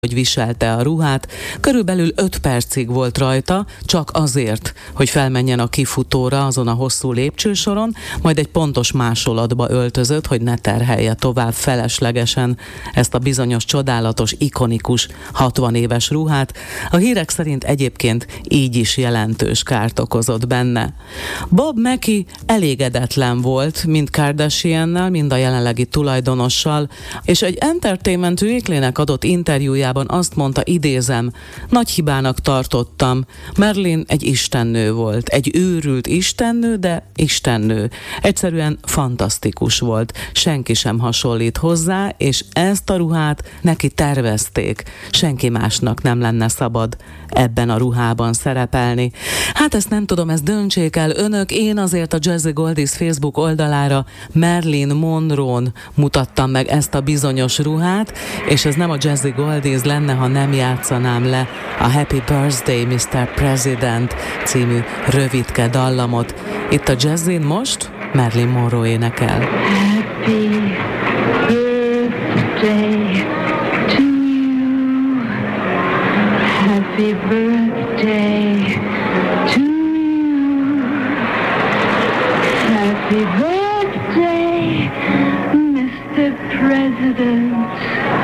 hogy viselte a ruhát, körülbelül 5 percig volt rajta, csak azért, hogy felmenjen a kifutóra azon a hosszú lépcsősoron, majd egy pontos másolatba öltözött, hogy ne terhelje tovább feleslegesen ezt a bizonyos csodálatos, ikonikus 60 éves ruhát. A hírek szerint egyébként így is jelentős kárt okozott benne. Bob Mackie elégedetlen volt mind Kardashiannel, mind a jelenlegi tulajdonossal, és egy Entertainment Weekly-nek adott interjújában azt mondta, idézem, nagy hibának tartottam. Marilyn egy istennő volt, egy őrült istennő, de istennő. Egyszerűen fantasztikus volt. Senki sem hasonlít hozzá, és ezt a ruhát neki tervezték. Senki másnak nem lenne szabad ebben a ruhában szerepelni. Hát ezt nem tudom, ezt döntsék el önök. Én azért a Jazzy Goldies Facebook oldalára Marilyn Monroe-n mutattam meg ezt a bizonyos ruhát, és ez nem a Jazzy Goldies lenne, ha nem játszanám le a Happy Birthday Mr. President című rövidke dallamot. Itt a Jazzyn most Marilyn Monroe énekel. Happy birthday to you. Happy birthday to you. Happy birthday, Mr. President.